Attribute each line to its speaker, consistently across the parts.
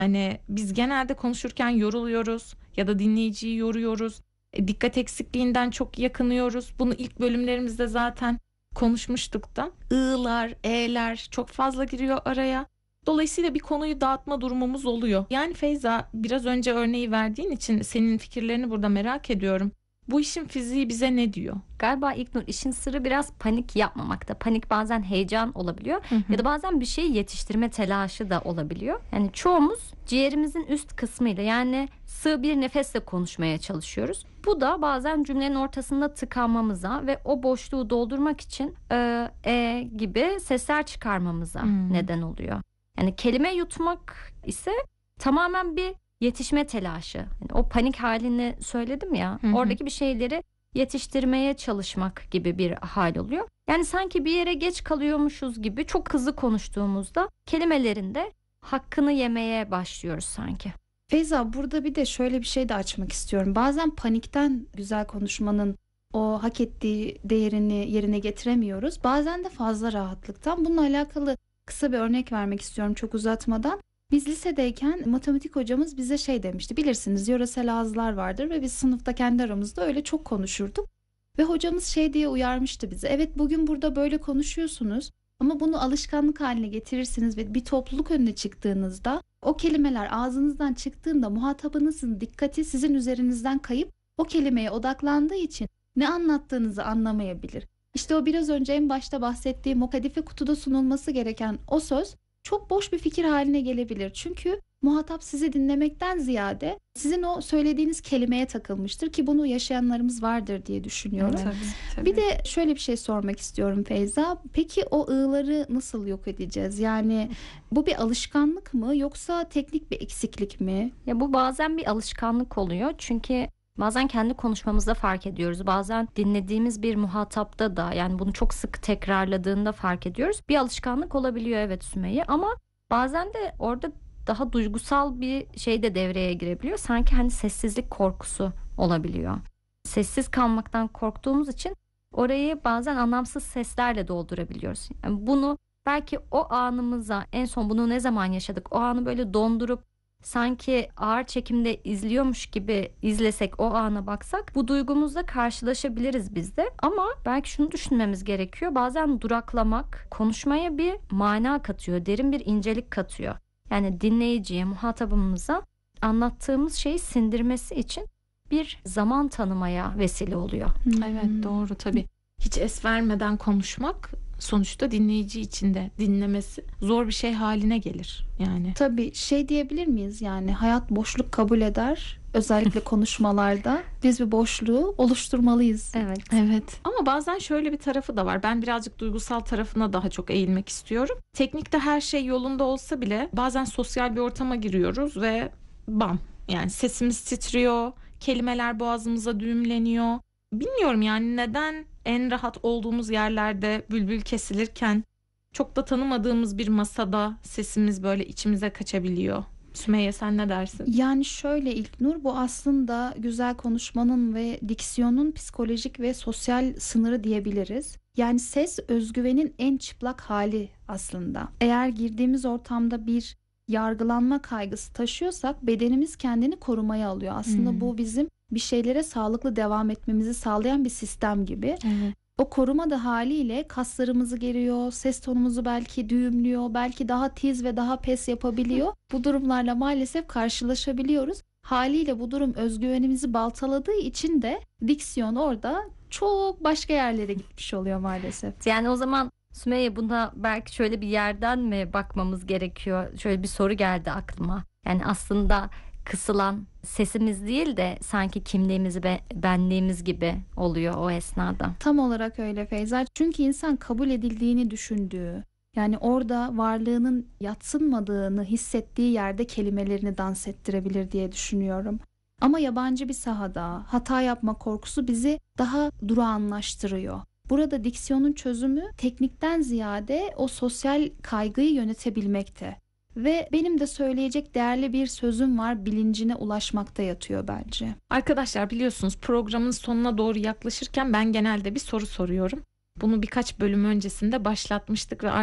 Speaker 1: Hani biz genelde konuşurken yoruluyoruz ya da dinleyiciyi yoruyoruz. Dikkat eksikliğinden çok yakınıyoruz. Bunu ilk bölümlerimizde zaten konuşmuştuk da. I'lar, E'ler çok fazla giriyor araya. Dolayısıyla bir konuyu dağıtma durumumuz oluyor. Yani Feyza, biraz önce örneği verdiğin için senin fikirlerini burada merak ediyorum. Bu işin fiziği bize ne diyor?
Speaker 2: Galiba İlknur, işin sırrı biraz panik yapmamakta. Panik bazen heyecan olabiliyor
Speaker 1: Hı hı.
Speaker 2: ya da bazen bir şeyi yetiştirme telaşı da olabiliyor. Yani çoğumuz ciğerimizin üst kısmıyla, yani sığ bir nefesle konuşmaya çalışıyoruz. Bu da bazen cümlenin ortasında tıkanmamıza ve o boşluğu doldurmak için gibi sesler çıkarmamıza
Speaker 1: Hmm.
Speaker 2: neden oluyor. Yani kelime yutmak ise tamamen bir yetişme telaşı. Yani o panik halini söyledim ya,
Speaker 1: Hı hı.
Speaker 2: oradaki bir şeyleri yetiştirmeye çalışmak gibi bir hal oluyor. Yani sanki bir yere geç kalıyormuşuz gibi çok hızlı konuştuğumuzda kelimelerin de hakkını yemeye başlıyoruz sanki.
Speaker 3: Feyza, burada bir de şöyle bir şey de açmak istiyorum. Bazen panikten güzel konuşmanın o hak ettiği değerini yerine getiremiyoruz. Bazen de fazla rahatlıktan. Bununla alakalı kısa bir örnek vermek istiyorum çok uzatmadan. Biz lisedeyken matematik hocamız bize şey demişti. Bilirsiniz, yöresel ağızlar vardır ve biz sınıfta kendi aramızda öyle çok konuşurduk. Ve hocamız şey diye uyarmıştı bizi. Evet, bugün burada böyle konuşuyorsunuz ama bunu alışkanlık haline getirirsiniz ve bir topluluk önüne çıktığınızda o kelimeler ağzınızdan çıktığında muhatabınızın dikkati sizin üzerinizden kayıp o kelimeye odaklandığı için ne anlattığınızı anlamayabilir. İşte o biraz önce en başta bahsettiğim o kadife kutuda sunulması gereken o söz çok boş bir fikir haline gelebilir. Çünkü muhatap sizi dinlemekten ziyade sizin o söylediğiniz kelimeye takılmıştır ki bunu yaşayanlarımız vardır diye düşünüyorum.
Speaker 1: Tabii, tabii.
Speaker 3: Bir de şöyle bir şey sormak istiyorum Feyza. Peki o ığları nasıl yok edeceğiz? Yani bu bir alışkanlık mı yoksa teknik bir eksiklik mi?
Speaker 2: Ya bu bazen bir alışkanlık oluyor. Çünkü bazen kendi konuşmamızda fark ediyoruz. Bazen dinlediğimiz bir muhatapta da, yani bunu çok sık tekrarladığında fark ediyoruz. Bir alışkanlık olabiliyor, evet Sümeyye, ama bazen de orada daha duygusal bir şey de devreye girebiliyor. Sanki hani sessizlik korkusu olabiliyor. Sessiz kalmaktan korktuğumuz için orayı bazen anlamsız seslerle doldurabiliyoruz. Yani bunu belki o anımıza, en son bunu ne zaman yaşadık, o anı böyle dondurup sanki ağır çekimde izliyormuş gibi izlesek, o ana baksak, bu duygumuzla karşılaşabiliriz biz de. Ama belki şunu düşünmemiz gerekiyor. Bazen duraklamak konuşmaya bir mana katıyor, derin bir incelik katıyor. Yani dinleyiciye, muhatabımıza anlattığımız şeyi sindirmesi için bir zaman tanımaya vesile oluyor.
Speaker 1: Evet, doğru tabii. Hiç es vermeden konuşmak sonuçta dinleyici için de dinlemesi zor bir şey haline gelir yani.
Speaker 3: Tabii şey diyebilir miyiz, yani hayat boşluk kabul eder. Özellikle konuşmalarda biz bir boşluğu oluşturmalıyız.
Speaker 2: Evet.
Speaker 1: Evet. Ama bazen şöyle bir tarafı da var. Ben birazcık duygusal tarafına daha çok eğilmek istiyorum. Teknikte her şey yolunda olsa bile bazen sosyal bir ortama giriyoruz ve bam, yani sesimiz titriyor, kelimeler boğazımıza düğümleniyor. Bilmiyorum yani neden en rahat olduğumuz yerlerde bülbül kesilirken çok da tanımadığımız bir masada sesimiz böyle içimize kaçabiliyor. Sümeyye, sen ne dersin?
Speaker 3: Yani şöyle İlknur, bu aslında güzel konuşmanın ve diksiyonun psikolojik ve sosyal sınırı diyebiliriz. Yani ses özgüvenin en çıplak hali aslında. Eğer girdiğimiz ortamda bir yargılanma kaygısı taşıyorsak bedenimiz kendini korumaya alıyor. Aslında bu bizim bir şeylere sağlıklı devam etmemizi sağlayan bir sistem gibi.
Speaker 1: Evet.
Speaker 3: O koruma da haliyle kaslarımızı geriyor, ses tonumuzu belki düğümlüyor, belki daha tiz ve daha pes yapabiliyor. Bu durumlarla maalesef karşılaşabiliyoruz. Haliyle bu durum özgüvenimizi baltaladığı için de diksiyon orada çok başka yerlere gitmiş oluyor maalesef.
Speaker 2: Yani o zaman Sümeyye, buna belki şöyle bir yerden mi bakmamız gerekiyor? Şöyle bir soru geldi aklıma. Yani aslında kısılan sesimiz değil de sanki kimliğimiz, benliğimiz gibi oluyor o esnada.
Speaker 3: Tam olarak öyle Feyza. Çünkü insan kabul edildiğini düşündüğü, yani orada varlığının yadsınmadığını hissettiği yerde kelimelerini dans ettirebilir diye düşünüyorum. Ama yabancı bir sahada hata yapma korkusu bizi daha durağanlaştırıyor. Burada diksiyonun çözümü teknikten ziyade o sosyal kaygıyı yönetebilmekte. Ve benim de söyleyecek değerli bir sözüm var, bilincine ulaşmakta yatıyor bence.
Speaker 1: Arkadaşlar, biliyorsunuz programın sonuna doğru yaklaşırken ben genelde bir soru soruyorum. Bunu birkaç bölüm öncesinde başlatmıştık ve artık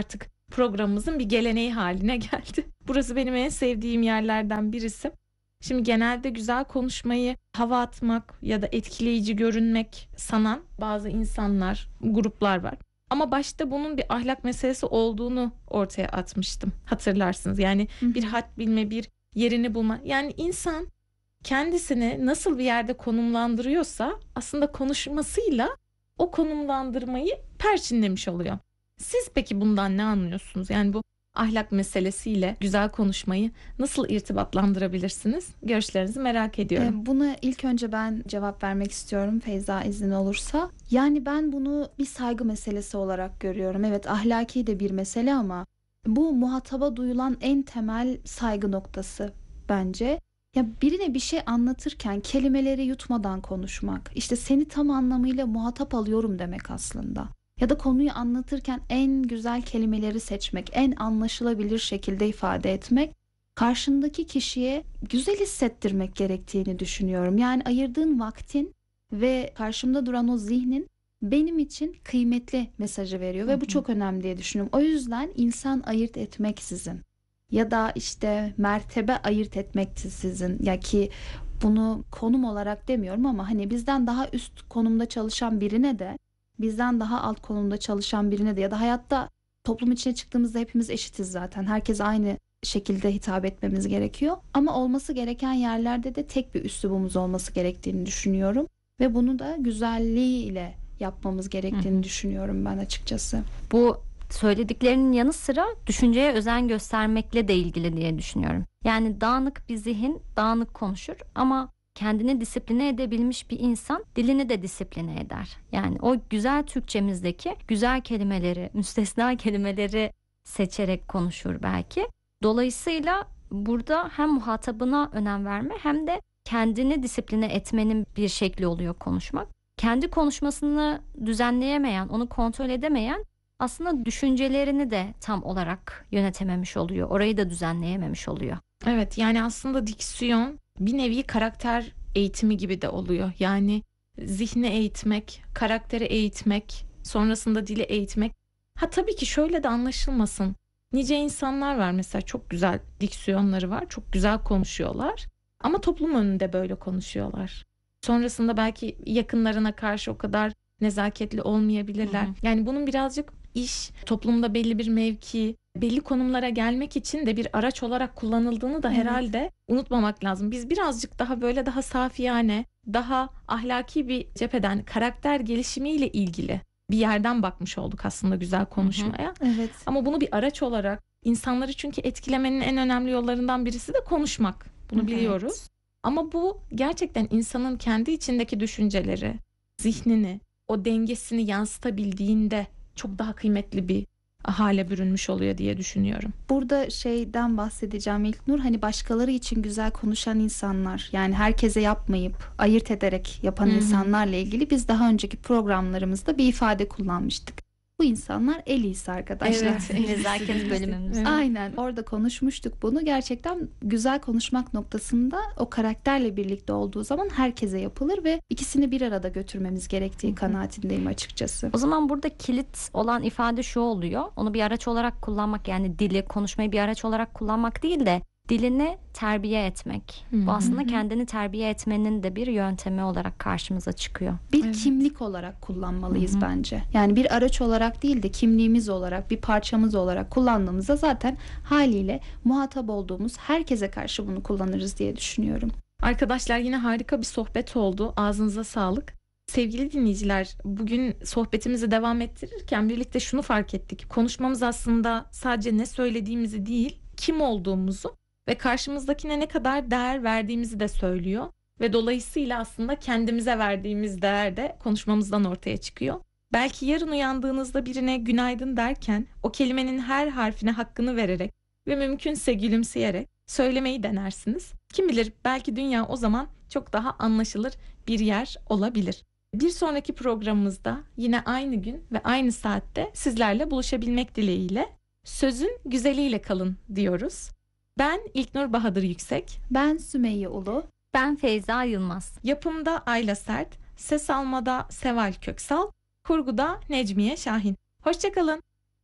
Speaker 1: programımızın bir geleneği haline geldi. Burası benim en sevdiğim yerlerden birisi. Şimdi genelde güzel konuşmayı hava atmak ya da etkileyici görünmek sanan bazı insanlar, gruplar var. Ama başta bunun bir ahlak meselesi olduğunu ortaya atmıştım. Hatırlarsınız. Yani bir had bilme, bir yerini bulma. Yani insan kendisini nasıl bir yerde konumlandırıyorsa aslında konuşmasıyla o konumlandırmayı perçinlemiş oluyor. Siz peki bundan ne anlıyorsunuz? Yani bu ahlak meselesiyle güzel konuşmayı nasıl irtibatlandırabilirsiniz? Görüşlerinizi merak ediyorum.
Speaker 3: Buna ilk önce ben cevap vermek istiyorum, Feyza izin olursa. Yani ben bunu bir saygı meselesi olarak görüyorum. Evet, ahlaki de bir mesele ama bu muhataba duyulan en temel saygı noktası bence. Ya birine bir şey anlatırken kelimeleri yutmadan konuşmak, işte seni tam anlamıyla muhatap alıyorum demek aslında. Ya da konuyu anlatırken en güzel kelimeleri seçmek, en anlaşılabilir şekilde ifade etmek, karşındaki kişiye güzel hissettirmek gerektiğini düşünüyorum. Yani ayırdığın vaktin ve karşımda duran o zihnin benim için kıymetli mesajı veriyor ve bu çok önemli diye düşünüyorum. O yüzden insan ayırt etmeksizin ya da işte mertebe ayırt etmeksizin, ya ki bunu konum olarak demiyorum ama hani bizden daha üst konumda çalışan birine de bizden daha alt konumda çalışan birine de ya da hayatta toplum içine çıktığımızda hepimiz eşitiz zaten. Herkes aynı şekilde hitap etmemiz gerekiyor. Ama olması gereken yerlerde de tek bir üslubumuz olması gerektiğini düşünüyorum. Ve bunu da güzelliğiyle yapmamız gerektiğini düşünüyorum ben açıkçası.
Speaker 2: Bu söylediklerinin yanı sıra düşünceye özen göstermekle de ilgili diye düşünüyorum. Yani dağınık bir zihin dağınık konuşur ama kendini disipline edebilmiş bir insan dilini de disipline eder. Yani o güzel Türkçemizdeki güzel kelimeleri, müstesna kelimeleri seçerek konuşur belki. Dolayısıyla burada hem muhatabına önem verme hem de kendini disipline etmenin bir şekli oluyor konuşmak. Kendi konuşmasını düzenleyemeyen, onu kontrol edemeyen aslında düşüncelerini de tam olarak yönetememiş oluyor. Orayı da düzenleyememiş oluyor.
Speaker 1: Evet, yani aslında diksiyon bir nevi karakter eğitimi gibi de oluyor. Yani zihni eğitmek, karakteri eğitmek, sonrasında dili eğitmek. Ha tabii ki şöyle de anlaşılmasın. Nice insanlar var mesela, çok güzel diksiyonları var, çok güzel konuşuyorlar. Ama toplum önünde böyle konuşuyorlar. Sonrasında belki yakınlarına karşı o kadar nezaketli olmayabilirler. Yani bunun birazcık iş, toplumda belli bir mevki, belli konumlara gelmek için de bir araç olarak kullanıldığını da herhalde unutmamak lazım. Biz birazcık daha böyle daha safiyane, daha ahlaki bir cepheden karakter gelişimiyle ilgili bir yerden bakmış olduk aslında güzel konuşmaya.
Speaker 3: Evet.
Speaker 1: Ama bunu bir araç olarak, insanları çünkü etkilemenin en önemli yollarından birisi de konuşmak. Bunu biliyoruz. Ama bu gerçekten insanın kendi içindeki düşünceleri, zihnini, o dengesini yansıtabildiğinde çok daha kıymetli bir hale bürünmüş oluyor diye düşünüyorum.
Speaker 3: Burada şeyden bahsedeceğim İlknur, hani başkaları için güzel konuşan insanlar, yani herkese yapmayıp ayırt ederek yapan insanlarla ilgili biz daha önceki programlarımızda bir ifade kullanmıştık. Bu insanlar en iyisi arkadaşlar.
Speaker 2: Evet, nezaket bölümümüz.
Speaker 1: Evet.
Speaker 3: Aynen, orada konuşmuştuk bunu. Gerçekten güzel konuşmak noktasında o karakterle birlikte olduğu zaman herkese yapılır ve ikisini bir arada götürmemiz gerektiği kanaatindeyim açıkçası.
Speaker 2: O zaman burada kilit olan ifade şu oluyor. Onu bir araç olarak kullanmak, yani dili, konuşmayı bir araç olarak kullanmak değil de dilini terbiye etmek. Bu aslında kendini terbiye etmenin de bir yöntemi olarak karşımıza çıkıyor.
Speaker 3: Bir kimlik olarak kullanmalıyız bence. Yani bir araç olarak değil de kimliğimiz olarak, bir parçamız olarak kullandığımızda zaten haliyle muhatap olduğumuz herkese karşı bunu kullanırız diye düşünüyorum.
Speaker 1: Arkadaşlar, yine harika bir sohbet oldu. Ağzınıza sağlık. Sevgili dinleyiciler, bugün sohbetimizi devam ettirirken birlikte şunu fark ettik. Konuşmamız aslında sadece ne söylediğimizi değil, kim olduğumuzu ve karşımızdakine ne kadar değer verdiğimizi de söylüyor. Ve dolayısıyla aslında kendimize verdiğimiz değer de konuşmamızdan ortaya çıkıyor. Belki yarın uyandığınızda birine günaydın derken o kelimenin her harfine hakkını vererek ve mümkünse gülümseyerek söylemeyi denersiniz. Kim bilir, belki dünya o zaman çok daha anlaşılır bir yer olabilir. Bir sonraki programımızda yine aynı gün ve aynı saatte sizlerle buluşabilmek dileğiyle sözün güzeliyle kalın diyoruz. Ben İlknur Bahadır Yüksek.
Speaker 3: Ben Sümeyye Ulu.
Speaker 2: Ben Feyza Yılmaz.
Speaker 1: Yapımda Ayla Sert, ses almada Seval Köksal, kurguda Necmiye Şahin. Hoşça kalın.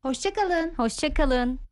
Speaker 3: Hoşça kalın.
Speaker 2: Hoşça kalın.